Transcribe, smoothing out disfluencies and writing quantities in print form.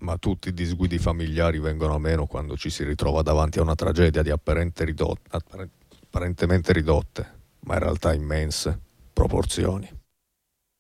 Ma tutti i disguidi familiari vengono a meno quando ci si ritrova davanti a una tragedia di apparentemente ridotte, ma in realtà immense proporzioni.